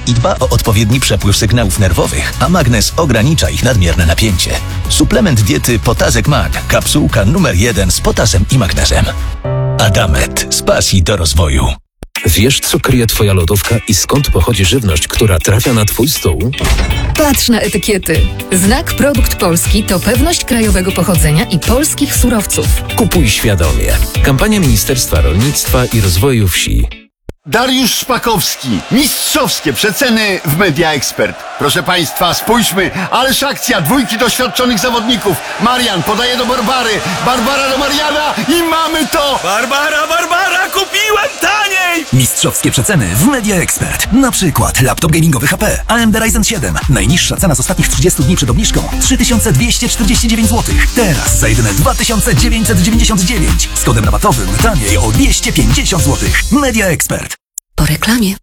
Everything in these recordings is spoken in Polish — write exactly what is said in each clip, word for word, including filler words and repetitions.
i dba o odpowiedni przepływ sygnałów nerwowych, a magnez ogranicza ich nadmierne napięcie. Suplement diety Potazek Mag. Kapsułka numer jeden z potasem i magnezem. Adamet. Z pasji do rozwoju. Wiesz, co kryje twoja lodówka i skąd pochodzi żywność, która trafia na twój stół? Patrz na etykiety. Znak Produkt Polski to pewność krajowego pochodzenia i polskich surowców. Kupuj świadomie. Kampania Ministerstwa Rolnictwa i Rozwoju Wsi. Dariusz Szpakowski. Mistrzowskie przeceny w Media Expert. Proszę Państwa, spójrzmy, ależ akcja dwójki doświadczonych zawodników. Marian podaje do Barbary, Barbara do Mariana i mamy to! Barbara, Barbara, kupiłem taniej! Mistrzowskie przeceny w Media Expert. Na przykład laptop gamingowy H P A M D Ryzen siedem. Najniższa cena z ostatnich trzydziestu dni przed obniżką trzy tysiące dwieście czterdzieści dziewięć złotych. Teraz za jedyne dwa tysiące dziewięćset dziewięćdziesiąt dziewięć. Z kodem rabatowym taniej o dwieście pięćdziesiąt złotych. Media Expert. Po reklamie.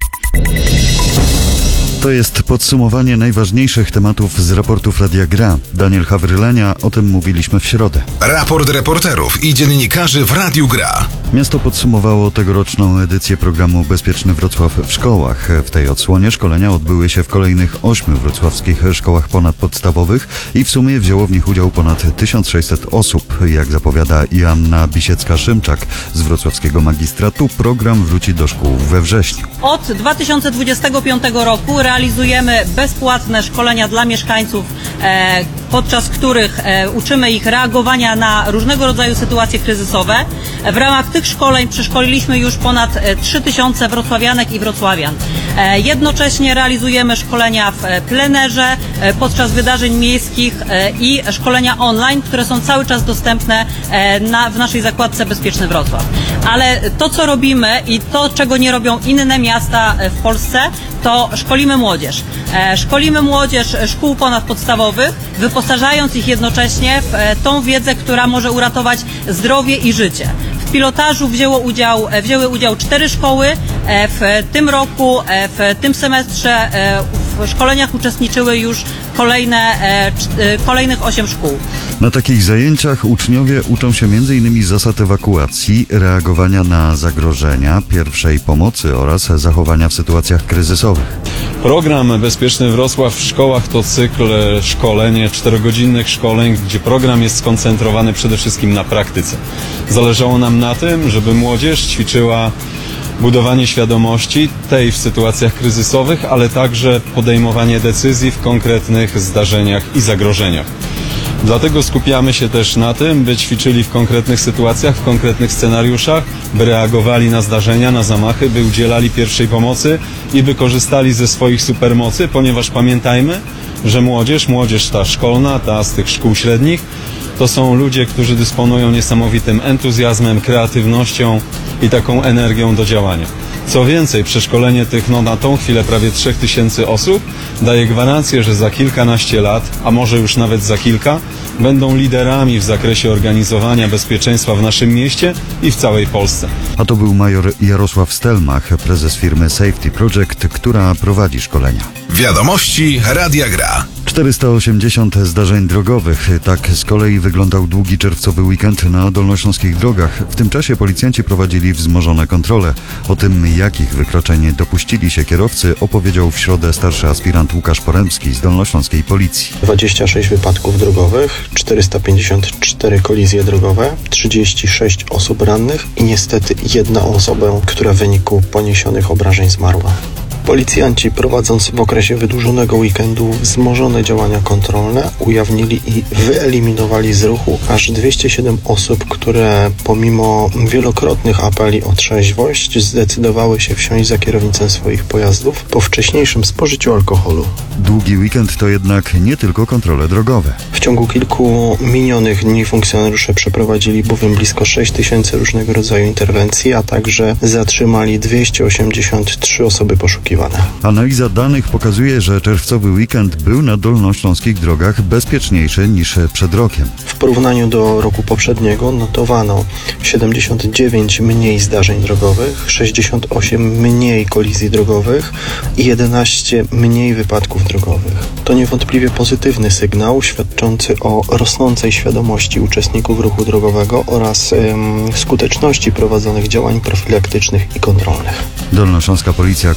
To jest podsumowanie najważniejszych tematów z raportów Radia Gra. Daniel Hawrylenia, o tym mówiliśmy w środę. Raport reporterów i dziennikarzy w Radiu Gra. Miasto podsumowało tegoroczną edycję programu Bezpieczny Wrocław w szkołach. W tej odsłonie szkolenia odbyły się w kolejnych ośmiu wrocławskich szkołach ponadpodstawowych i w sumie wzięło w nich udział ponad tysiąc sześćset osób. Jak zapowiada Joanna Bisiecka-Szymczak z wrocławskiego magistratu, program wróci do szkół we wrześniu. Od dwa tysiące dwudziestego piątego roku realizujemy bezpłatne szkolenia dla mieszkańców, e, podczas których e, uczymy ich reagowania na różnego rodzaju sytuacje kryzysowe. W ramach tych szkoleń przeszkoliliśmy już ponad trzy tysiące wrocławianek i wrocławian. E, jednocześnie realizujemy szkolenia w plenerze, e, podczas wydarzeń miejskich e, i szkolenia online, które są cały czas dostępne e, na, w naszej zakładce Bezpieczny Wrocław. Ale to, co robimy i to, czego nie robią inne miasta w Polsce, to szkolimy młodzież. E, szkolimy młodzież szkół ponadpodstawowych, wyposażając ich jednocześnie w e, tą wiedzę, która może uratować zdrowie i życie. W pilotażu wzięło udział, e, wzięły udział cztery szkoły. E, w tym roku, e, w tym semestrze e, w szkoleniach uczestniczyły już kolejne, e, cz, e, kolejnych osiem szkół. Na takich zajęciach uczniowie uczą się między innymi zasad ewakuacji, reagowania na zagrożenia, pierwszej pomocy oraz zachowania w sytuacjach kryzysowych. Program Bezpieczny Wrocław w szkołach to cykl szkoleń, czterogodzinnych szkoleń, gdzie program jest skoncentrowany przede wszystkim na praktyce. Zależało nam na tym, żeby młodzież ćwiczyła budowanie świadomości tej w sytuacjach kryzysowych, ale także podejmowanie decyzji w konkretnych zdarzeniach i zagrożeniach. Dlatego skupiamy się też na tym, by ćwiczyli w konkretnych sytuacjach, w konkretnych scenariuszach, by reagowali na zdarzenia, na zamachy, by udzielali pierwszej pomocy i by korzystali ze swoich supermocy, ponieważ pamiętajmy, że młodzież, młodzież ta szkolna, ta z tych szkół średnich, to są ludzie, którzy dysponują niesamowitym entuzjazmem, kreatywnością i taką energią do działania. Co więcej, przeszkolenie tych no, na tą chwilę prawie trzech tysięcy osób daje gwarancję, że za kilkanaście lat, a może już nawet za kilka, będą liderami w zakresie organizowania bezpieczeństwa w naszym mieście i w całej Polsce. A to był major Jarosław Stelmach, prezes firmy Safety Project, która prowadzi szkolenia. Wiadomości Radia Gra. czterysta osiemdziesiąt zdarzeń drogowych. Tak z kolei wyglądał długi czerwcowy weekend na dolnośląskich drogach. W tym czasie policjanci prowadzili wzmożone kontrole. O tym, jakich wykroczeń dopuścili się kierowcy, opowiedział w środę starszy aspirant Łukasz Poremski z dolnośląskiej policji. dwadzieścia sześć wypadków drogowych, czterysta pięćdziesiąt cztery kolizje drogowe, trzydzieści sześć osób rannych i niestety jedna osoba, która w wyniku poniesionych obrażeń zmarła. Policjanci, prowadząc w okresie wydłużonego weekendu wzmożone działania kontrolne, ujawnili i wyeliminowali z ruchu aż dwieście siedem osób, które pomimo wielokrotnych apeli o trzeźwość zdecydowały się wsiąść za kierownicę swoich pojazdów po wcześniejszym spożyciu alkoholu. Długi weekend to jednak nie tylko kontrole drogowe. W ciągu kilku minionych dni funkcjonariusze przeprowadzili bowiem blisko sześć tysięcy różnego rodzaju interwencji, a także zatrzymali dwieście osiemdziesiąt trzy osoby poszukiwane. Analiza danych pokazuje, że czerwcowy weekend był na dolnośląskich drogach bezpieczniejszy niż przed rokiem. W porównaniu do roku poprzedniego notowano siedemdziesiąt dziewięć mniej zdarzeń drogowych, sześćdziesiąt osiem mniej kolizji drogowych i jedenaście mniej wypadków drogowych. To niewątpliwie pozytywny sygnał świadczący o rosnącej świadomości uczestników ruchu drogowego oraz ym, skuteczności prowadzonych działań profilaktycznych i kontrolnych. Dolnośląska Policja kolejny raz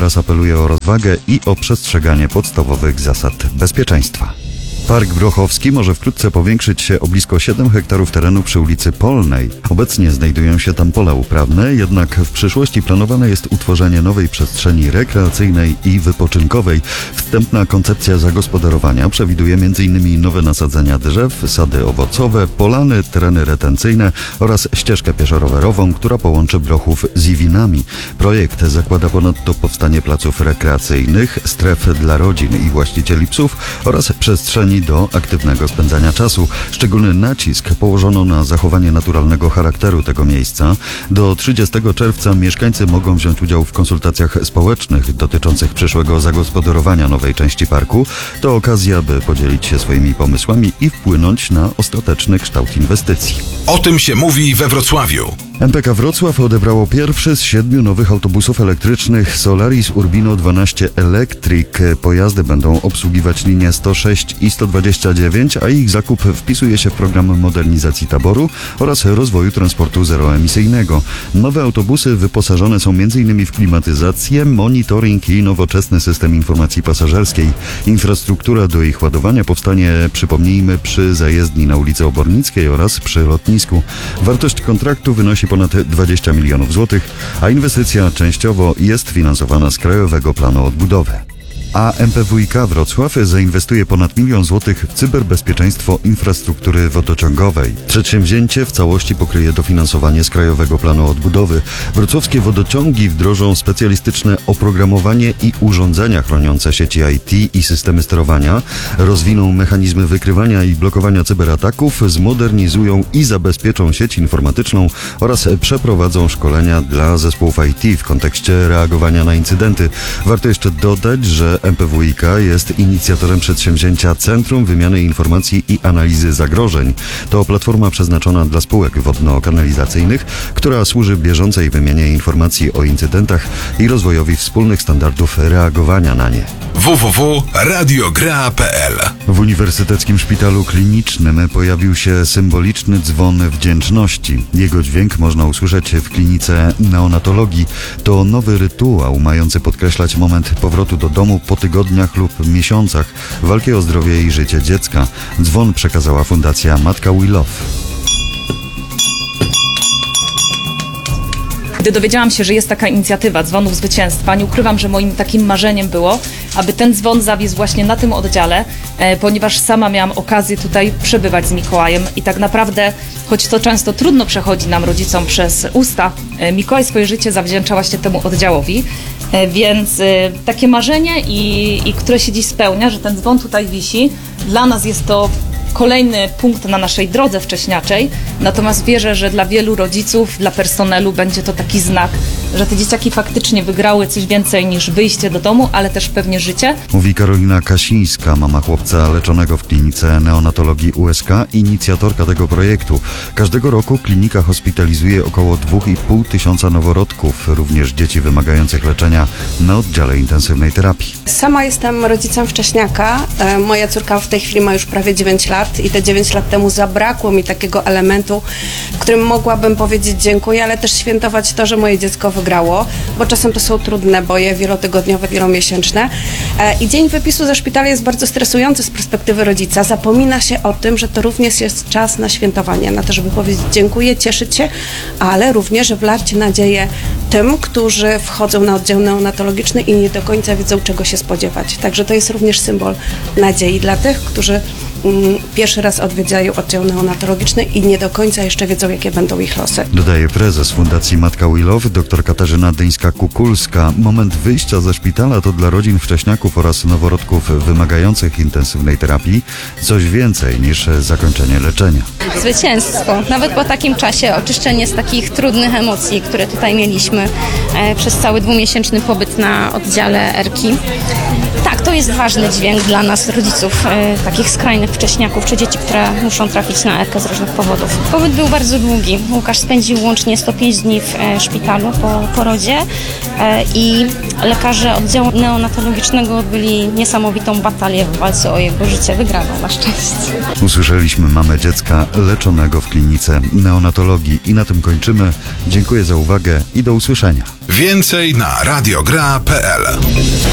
oraz apeluje o rozwagę i o przestrzeganie podstawowych zasad bezpieczeństwa. Park Brochowski może wkrótce powiększyć się o blisko siedem hektarów terenu przy ulicy Polnej. Obecnie znajdują się tam pola uprawne, jednak w przyszłości planowane jest utworzenie nowej przestrzeni rekreacyjnej i wypoczynkowej. Wstępna koncepcja zagospodarowania przewiduje m in nowe nasadzenia drzew, sady owocowe, polany, tereny retencyjne oraz ścieżkę pieszo-rowerową, która połączy Brochów z Iwinami. Projekt zakłada ponadto powstanie placów rekreacyjnych, stref dla rodzin i właścicieli psów oraz przestrzeni do aktywnego spędzania czasu. Szczególny nacisk położono na zachowanie naturalnego charakteru tego miejsca. Do trzydziestego czerwca mieszkańcy mogą wziąć udział w konsultacjach społecznych dotyczących przyszłego zagospodarowania nowej części parku. To okazja, by podzielić się swoimi pomysłami i wpłynąć na ostateczny kształt inwestycji. O tym się mówi we Wrocławiu. M P K Wrocław odebrało pierwszy z siedmiu nowych autobusów elektrycznych Solaris Urbino dwanaście Electric. Pojazdy będą obsługiwać linie sto sześć i sto dwadzieścia dziewięć, a ich zakup wpisuje się w program modernizacji taboru oraz rozwoju transportu zeroemisyjnego. Nowe autobusy wyposażone są m in w klimatyzację, monitoring i nowoczesny system informacji pasażerskiej. Infrastruktura do ich ładowania powstanie, przypomnijmy, przy zajezdni na ulicy Obornickiej oraz przy lotnisku. Wartość kontraktu wynosi ponad dwadzieścia milionów złotych, a inwestycja częściowo jest finansowana z Krajowego Planu Odbudowy. A M P W i K Wrocław zainwestuje ponad milion złotych w cyberbezpieczeństwo infrastruktury wodociągowej. Przedsięwzięcie w całości pokryje dofinansowanie z Krajowego Planu Odbudowy. Wrocławskie wodociągi wdrożą specjalistyczne oprogramowanie i urządzenia chroniące sieci I T i systemy sterowania, rozwiną mechanizmy wykrywania i blokowania cyberataków, zmodernizują i zabezpieczą sieć informatyczną oraz przeprowadzą szkolenia dla zespołów I T w kontekście reagowania na incydenty. Warto jeszcze dodać, że M P W i K jest inicjatorem przedsięwzięcia Centrum Wymiany Informacji i Analizy Zagrożeń. To platforma przeznaczona dla spółek wodno-kanalizacyjnych, która służy bieżącej wymianie informacji o incydentach i rozwojowi wspólnych standardów reagowania na nie. w w w kropka radiogra kropka p l W Uniwersyteckim Szpitalu Klinicznym pojawił się symboliczny dzwon wdzięczności. Jego dźwięk można usłyszeć w klinice neonatologii. To nowy rytuał mający podkreślać moment powrotu do domu po tygodniach lub miesiącach walki o zdrowie i życie dziecka. Dzwon przekazała Fundacja Matka We Love. Gdy dowiedziałam się, że jest taka inicjatywa Dzwonów Zwycięstwa, nie ukrywam, że moim takim marzeniem było, aby ten dzwon zawisł właśnie na tym oddziale, e, ponieważ sama miałam okazję tutaj przebywać z Mikołajem i tak naprawdę, choć to często trudno przechodzi nam rodzicom przez usta, e, Mikołaj swoje życie zawdzięcza się temu oddziałowi, e, więc e, takie marzenie, i, i które się dziś spełnia, że ten dzwon tutaj wisi, dla nas jest to kolejny punkt na naszej drodze wcześniaczej, natomiast wierzę, że dla wielu rodziców, dla personelu będzie to taki znak, że te dzieciaki faktycznie wygrały coś więcej niż wyjście do domu, ale też pewnie życie. Mówi Karolina Kasińska, mama chłopca leczonego w klinice neonatologii U S K, inicjatorka tego projektu. Każdego roku klinika hospitalizuje około dwa i pół tysiąca noworodków, również dzieci wymagających leczenia na oddziale intensywnej terapii. Sama jestem rodzicem wcześniaka. Moja córka w tej chwili ma już prawie dziewięć lat i te dziewięć lat temu zabrakło mi takiego elementu, w którym mogłabym powiedzieć dziękuję, ale też świętować to, że moje dziecko wygrało, bo czasem to są trudne boje wielotygodniowe, wielomiesięczne. I dzień wypisu ze szpitala jest bardzo stresujący z perspektywy rodzica. Zapomina się o tym, że to również jest czas na świętowanie, na to, żeby powiedzieć dziękuję, cieszyć się, ale również wlać nadzieję tym, którzy wchodzą na oddział neonatologiczny i nie do końca wiedzą, czego się spodziewać. Także to jest również symbol nadziei dla tych, którzy pierwszy raz odwiedzają oddział neonatologiczny i nie do końca jeszcze wiedzą, jakie będą ich losy. Dodaje prezes Fundacji Matka We Love, dr Katarzyna Dyńska-Kukulska. Moment wyjścia ze szpitala to dla rodzin wcześniaków oraz noworodków wymagających intensywnej terapii coś więcej niż zakończenie leczenia. Zwycięstwo. Nawet po takim czasie oczyszczenie z takich trudnych emocji, które tutaj mieliśmy e, przez cały dwumiesięczny pobyt na oddziale Erki. Tak, to to jest ważny dźwięk dla nas, rodziców e, takich skrajnych wcześniaków, czy dzieci, które muszą trafić na erkę z różnych powodów. Pobyt był bardzo długi. Łukasz spędził łącznie sto pięć dni w e, szpitalu po porodzie e, i lekarze oddziału neonatologicznego odbyli niesamowitą batalię w walce o jego życie. Wygraną na szczęście. Usłyszeliśmy mamę dziecka leczonego w klinice neonatologii i na tym kończymy. Dziękuję za uwagę i do usłyszenia. Więcej na radiogra kropka p l.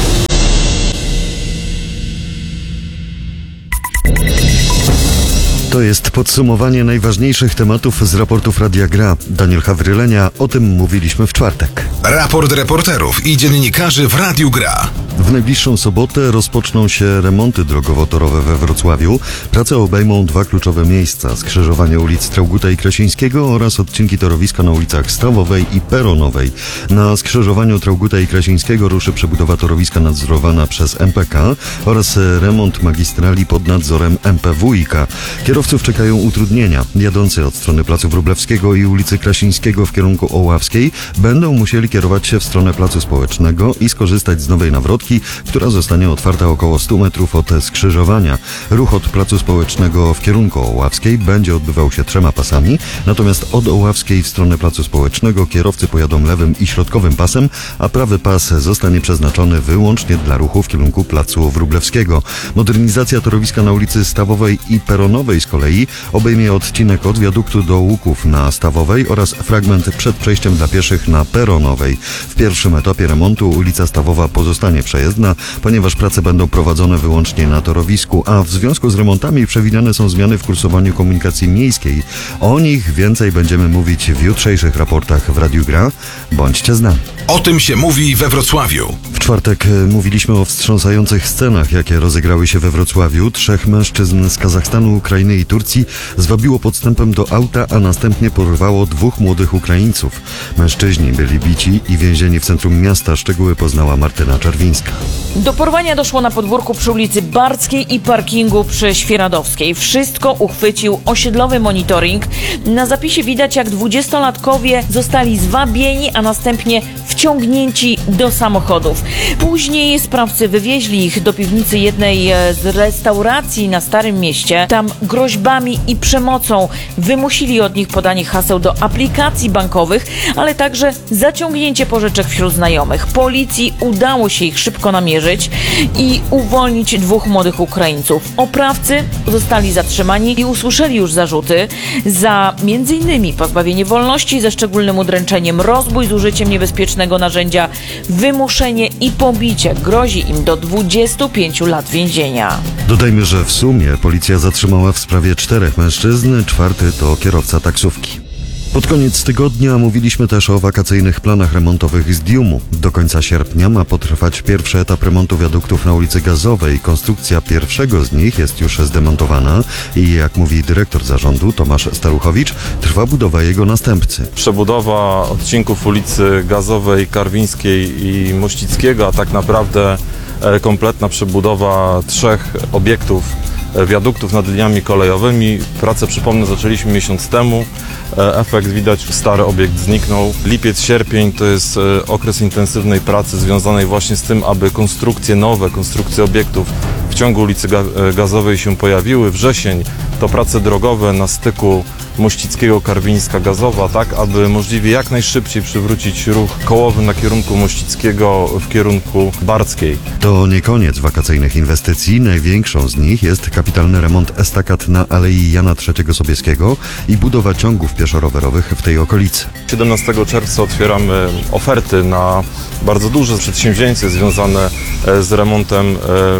To jest podsumowanie najważniejszych tematów z raportów Radia Gra. Daniel Hawrylenia, o tym mówiliśmy w czwartek. Raport reporterów i dziennikarzy w Radiu Gra. W najbliższą sobotę rozpoczną się remonty drogowo-torowe we Wrocławiu. Prace obejmą dwa kluczowe miejsca: skrzyżowanie ulic Traugutta i Krasińskiego oraz odcinki torowiska na ulicach Stawowej i Peronowej. Na skrzyżowaniu Traugutta i Krasińskiego ruszy przebudowa torowiska nadzorowana przez M P K oraz remont magistrali pod nadzorem M P W I K. Kierowców czekają utrudnienia. Jadący od strony Placu Wróblewskiego i ulicy Krasińskiego w kierunku Oławskiej będą musieli kierować się w stronę Placu Społecznego i skorzystać z nowej nawrotki, która zostanie otwarta około stu metrów od skrzyżowania. Ruch od Placu Społecznego w kierunku Oławskiej będzie odbywał się trzema pasami, natomiast od Oławskiej w stronę Placu Społecznego kierowcy pojadą lewym i środkowym pasem, a prawy pas zostanie przeznaczony wyłącznie dla ruchu w kierunku Placu Wróblewskiego. Modernizacja torowiska na ulicy Stawowej i Peronowej z kolei obejmie odcinek od wiaduktu do Łuków na Stawowej oraz fragment przed przejściem dla pieszych na Peronowej. W pierwszym etapie remontu ulica Stawowa pozostanie przejezdna, ponieważ prace będą prowadzone wyłącznie na torowisku, a w związku z remontami przewidziane są zmiany w kursowaniu komunikacji miejskiej. O nich więcej będziemy mówić w jutrzejszych raportach w Radiu Gra. Bądźcie z nami. O tym się mówi we Wrocławiu. W czwartek mówiliśmy o wstrząsających scenach, jakie rozegrały się we Wrocławiu. Trzech mężczyzn z Kazachstanu, Ukrainy i Turcji zwabiło podstępem do auta, a następnie porwało dwóch młodych Ukraińców. Mężczyźni byli bici i więzieni w centrum miasta. Szczegóły poznała Martyna Czerwińska. Do porwania doszło na podwórku przy ulicy Barckiej i parkingu przy Świeradowskiej. Wszystko uchwycił osiedlowy monitoring. Na zapisie widać, jak dwudziestolatkowie zostali zwabieni, a następnie wciągnięci do samochodów. Później sprawcy wywieźli ich do piwnicy jednej z restauracji na Starym Mieście. Tam groźbami i przemocą wymusili od nich podanie haseł do aplikacji bankowych, ale także zaciągnięcie pożyczek wśród znajomych. Policji udało się ich szybko namierzyć i uwolnić dwóch młodych Ukraińców. Oprawcy zostali zatrzymani i usłyszeli już zarzuty za między innymi pozbawienie wolności ze szczególnym udręczeniem, rozbój z użyciem niebezpiecznego narzędzia, wymuszenie i pobicie. Grozi im do dwudziestu pięciu lat więzienia. Dodajmy, że w sumie policja zatrzymała w sprawie czterech mężczyzn, czwarty to kierowca taksówki. Pod koniec tygodnia mówiliśmy też o wakacyjnych planach remontowych z Diumu. Do końca sierpnia ma potrwać pierwszy etap remontu wiaduktów na ulicy Gazowej. Konstrukcja pierwszego z nich jest już zdemontowana i, jak mówi dyrektor zarządu Tomasz Staruchowicz, trwa budowa jego następcy. Przebudowa odcinków ulicy Gazowej, Karwińskiej i Mościckiego, a tak naprawdę kompletna przebudowa trzech obiektów wiaduktów nad liniami kolejowymi. Pracę, przypomnę, zaczęliśmy miesiąc temu. Efekt widać, stary obiekt zniknął. Lipiec, sierpień to jest okres intensywnej pracy związanej właśnie z tym, aby konstrukcje nowe, konstrukcje obiektów w ciągu ulicy Gazowej się pojawiły. Wrzesień to prace drogowe na styku Mościckiego, Karwińska, Gazowa, tak aby możliwie jak najszybciej przywrócić ruch kołowy na kierunku Mościckiego w kierunku Barckiej. To nie koniec wakacyjnych inwestycji. Największą z nich jest kapitalny remont estakad na Alei Jana trzeciego Sobieskiego i budowa ciągów pieszo-rowerowych w tej okolicy. siedemnastego czerwca otwieramy oferty na bardzo duże przedsięwzięcie związane z remontem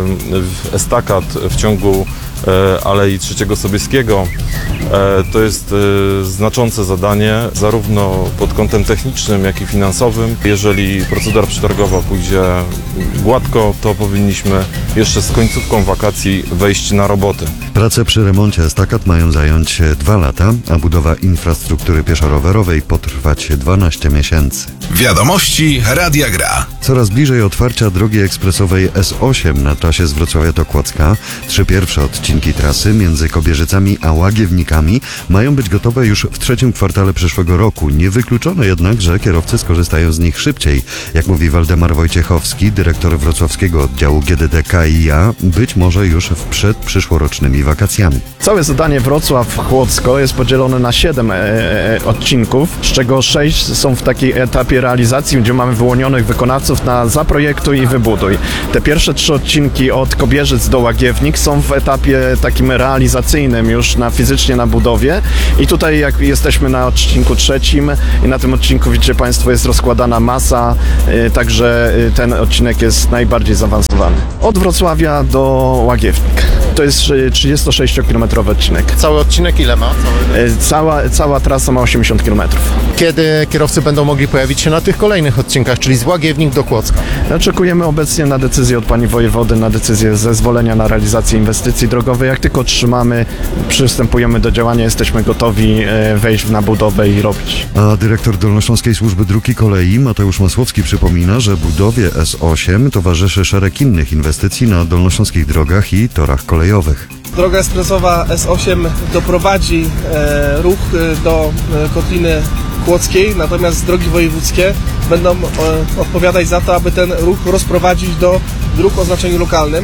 estakad w ciągu Alei trzeciego Sobieskiego. To jest znaczące zadanie, zarówno pod kątem technicznym, jak i finansowym. Jeżeli procedura przetargowa pójdzie gładko, to powinniśmy jeszcze z końcówką wakacji wejść na roboty. Prace przy remoncie estakad mają zająć dwa lata, a budowa infrastruktury pieszo-rowerowej potrwać dwanaście miesięcy. Wiadomości Radia Gra. Coraz bliżej otwarcia drogi ekspresowej S osiem na trasie z Wrocławia do Kłodzka. Trzy pierwsze odcinki trasy między Kobierzycami a Łagiewnikami mają być gotowe już w trzecim kwartale przyszłego roku. Niewykluczone jednak, że kierowcy skorzystają z nich szybciej. Jak mówi Waldemar Wojciechowski, dyrektor wrocławskiego oddziału G D D K K I A, być może już w przed przyszłorocznymi wakacjami. Całe zadanie Wrocław-Chłocko jest podzielone na siedem e, e, odcinków, z czego sześć są w takiej etapie realizacji, gdzie mamy wyłonionych wykonawców na zaprojektuj i wybuduj. Te pierwsze trzy odcinki od Kobierzyc do Łagiewnik są w etapie takim realizacyjnym już na fizycznie na budowie i tutaj jak jesteśmy na odcinku trzecim i na tym odcinku widzicie Państwo jest rozkładana masa, e, także ten odcinek jest najbardziej zaawansowany. Od Wrocławia do Łagiewnik. To jest trzydziestosześciokilometrowy odcinek. Cały odcinek ile ma? Cała, cała trasa ma osiemdziesiąt kilometrów. Kiedy kierowcy będą mogli pojawić się na tych kolejnych odcinkach, czyli z Łagiewnik do Kłodzka? Oczekujemy obecnie na decyzję od pani wojewody, na decyzję zezwolenia na realizację inwestycji drogowej. Jak tylko otrzymamy, przystępujemy do działania, jesteśmy gotowi wejść na budowę i robić. A dyrektor Dolnośląskiej Służby Dróg i Kolei Mateusz Masłowski przypomina, że budowie S osiem towarzyszy szereg innych inwestycji na dolnośląskich drogach i torach kolejowych. Droga ekspresowa S osiem doprowadzi e, ruch do e, Kotliny Kłodzkiej, natomiast drogi wojewódzkie będą e, odpowiadać za to, aby ten ruch rozprowadzić do dróg o znaczeniu lokalnym.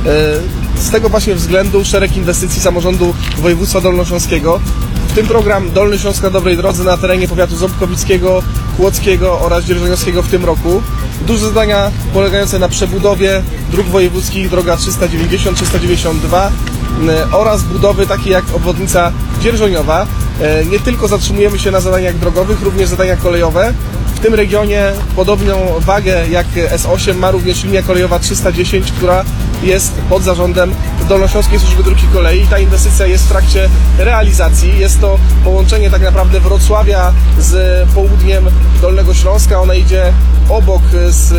E, z tego właśnie względu szereg inwestycji samorządu województwa dolnośląskiego, w tym program Dolny Śląsk na dobrej drodze na terenie powiatu ząbkowickiego, kłodzkiego oraz dzierżoniowskiego w tym roku. Duże zadania polegające na przebudowie dróg wojewódzkich, droga trzysta dziewięćdziesiąt, trzysta dziewięćdziesiąt dwa oraz budowy takie jak obwodnica Dzierżoniowa. Nie tylko zatrzymujemy się na zadaniach drogowych, również zadania kolejowe. W tym regionie podobną wagę jak S osiem ma również linia kolejowa trzysta dziesięć, która jest pod zarządem Dolnośląskiej Służby Dróg i Kolei. Ta inwestycja jest w trakcie realizacji. Jest to połączenie tak naprawdę Wrocławia z południem Dolnego Śląska. Ona idzie obok z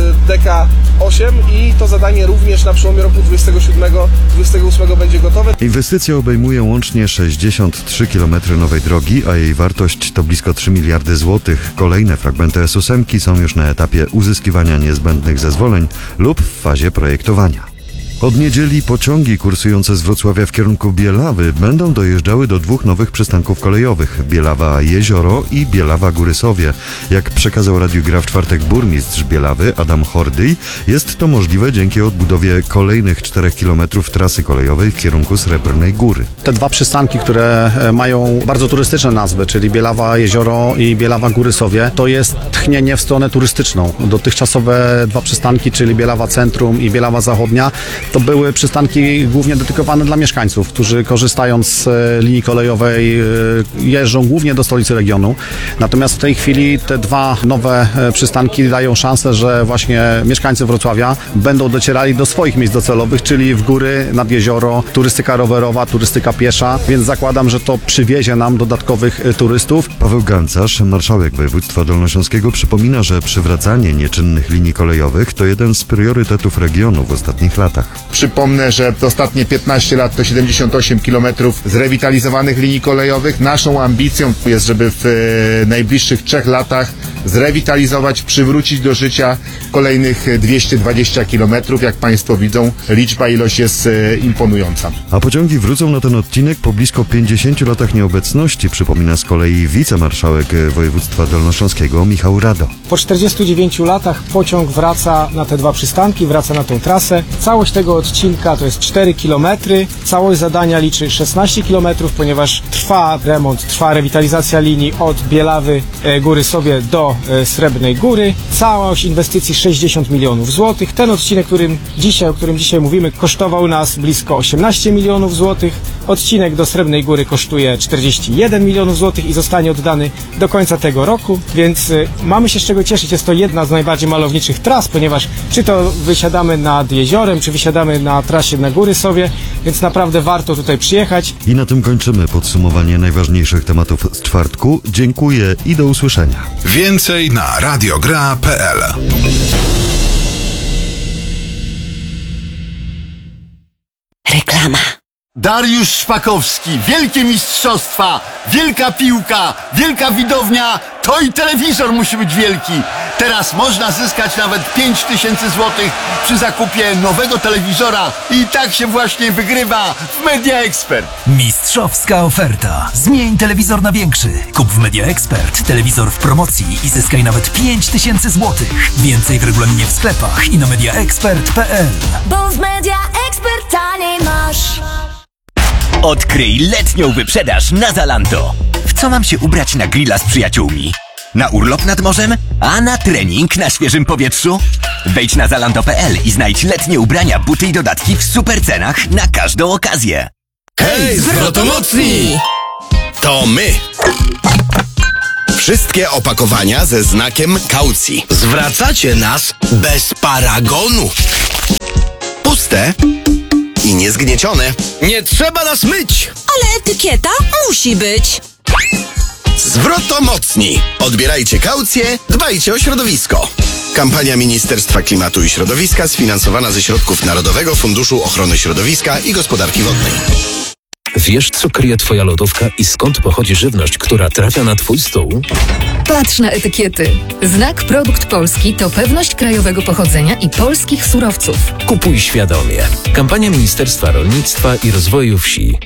D K osiem i to zadanie również na przełomie roku dwudziestego siódmego dwudziestego ósmego będzie gotowe. Inwestycja obejmuje łącznie sześćdziesiąt trzy kilometry nowej drogi, a jej wartość to blisko trzy miliardy złotych. Kolejne fragmenty S osiem są już na etapie uzyskiwania niezbędnych zezwoleń lub w fazie projektowania. Od niedzieli pociągi kursujące z Wrocławia w kierunku Bielawy będą dojeżdżały do dwóch nowych przystanków kolejowych: Bielawa Jezioro i Bielawa Górysowie. Jak przekazał Radiu Gra w czwartek burmistrz Bielawy Adam Hordyj, jest to możliwe dzięki odbudowie kolejnych czterech kilometrów trasy kolejowej w kierunku Srebrnej Góry. Te dwa przystanki, które mają bardzo turystyczne nazwy, czyli Bielawa Jezioro i Bielawa Górysowie, to jest tchnienie w stronę turystyczną. Dotychczasowe dwa przystanki, czyli Bielawa Centrum i Bielawa Zachodnia, to były przystanki głównie dedykowane dla mieszkańców, którzy korzystając z linii kolejowej jeżdżą głównie do stolicy regionu. Natomiast w tej chwili te dwa nowe przystanki dają szansę, że właśnie mieszkańcy Wrocławia będą docierali do swoich miejsc docelowych, czyli w góry, nad jezioro, turystyka rowerowa, turystyka piesza, więc zakładam, że to przywiezie nam dodatkowych turystów. Paweł Gancarz, marszałek województwa dolnośląskiego, przypomina, że przywracanie nieczynnych linii kolejowych to jeden z priorytetów regionu w ostatnich latach. Przypomnę, że ostatnie piętnaście lat to siedemdziesiąt osiem kilometrów zrewitalizowanych linii kolejowych. Naszą ambicją jest, żeby w e, najbliższych trzech latach zrewitalizować, przywrócić do życia kolejnych dwieście dwadzieścia kilometrów. Jak Państwo widzą, liczba, ilość jest e, imponująca. A pociągi wrócą na ten odcinek po blisko pięćdziesięciu latach nieobecności, przypomina z kolei wicemarszałek województwa dolnośląskiego Michał Rado. Po czterdziestu dziewięciu latach pociąg wraca na te dwa przystanki, wraca na tą trasę. Całość tego odcinka to jest cztery kilometry. Całość zadania liczy szesnaście kilometrów, ponieważ trwa remont, trwa rewitalizacja linii od Bielawy e, Górysowie do e, Srebrnej Góry. Całość inwestycji sześćdziesiąt milionów złotych. Ten odcinek, którym dzisiaj, o którym dzisiaj mówimy, kosztował nas blisko osiemnaście milionów złotych. Odcinek do Srebrnej Góry kosztuje czterdzieści jeden milionów złotych i zostanie oddany do końca tego roku, więc y, mamy się z czego cieszyć. Jest to jedna z najbardziej malowniczych tras, ponieważ czy to wysiadamy nad jeziorem, czy wysiadamy na trasie na Górysowie, więc naprawdę warto tutaj przyjechać. I na tym kończymy podsumowanie najważniejszych tematów z czwartku. Dziękuję i do usłyszenia. Więcej na radiogra kropka p l. Reklama. Dariusz Szpakowski, wielkie mistrzostwa, wielka piłka, wielka widownia, to i telewizor musi być wielki. Teraz można zyskać nawet pięć tysięcy złotych przy zakupie nowego telewizora i tak się właśnie wygrywa w Media Expert. Mistrzowska oferta. Zmień telewizor na większy. Kup w Media Expert telewizor w promocji i zyskaj nawet pięć tysięcy złotych. Więcej w regulaminie w sklepach i na mediaexpert kropka p l. Bo w Media Expert taniej masz. Odkryj letnią wyprzedaż na Zalando. W co mam się ubrać na grilla z przyjaciółmi? Na urlop nad morzem? A na trening na świeżym powietrzu? Wejdź na zalando kropka p l i znajdź letnie ubrania, buty i dodatki w super cenach na każdą okazję. Hej, zwrotomocni! To my! Wszystkie opakowania ze znakiem kaucji. Zwracacie nas bez paragonu. Puste i niezgniecione. Nie trzeba nas myć! Ale etykieta musi być. Zwrotomocni. Odbierajcie kaucję, dbajcie o środowisko. Kampania Ministerstwa Klimatu i Środowiska sfinansowana ze środków Narodowego Funduszu Ochrony Środowiska i Gospodarki Wodnej. Wiesz, co kryje twoja lodówka i skąd pochodzi żywność, która trafia na twój stół? Patrz na etykiety. Znak Produkt Polski to pewność krajowego pochodzenia i polskich surowców. Kupuj świadomie. Kampania Ministerstwa Rolnictwa i Rozwoju Wsi.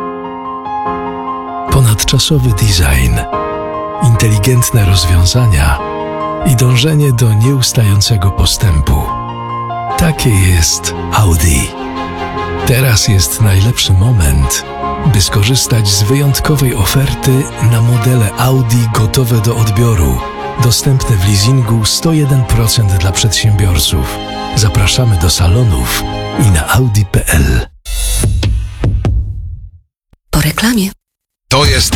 Ponadczasowy design, inteligentne rozwiązania i dążenie do nieustającego postępu. Takie jest Audi. Teraz jest najlepszy moment, by skorzystać z wyjątkowej oferty na modele Audi gotowe do odbioru, dostępne w leasingu sto jeden procent dla przedsiębiorców. Zapraszamy do salonów i na audi kropka p l. Po reklamie. To jest